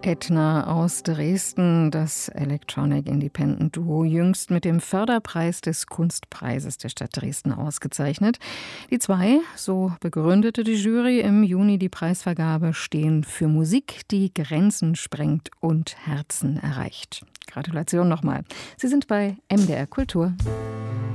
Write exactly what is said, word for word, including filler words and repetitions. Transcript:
Kettner aus Dresden, das Electronic Independent Duo, jüngst mit dem Förderpreis des Kunstpreises der Stadt Dresden ausgezeichnet. Die zwei, so begründete die Jury im Juni die Preisvergabe, stehen für Musik, die Grenzen sprengt und Herzen erreicht. Gratulation nochmal. Sie sind bei M D R Kultur.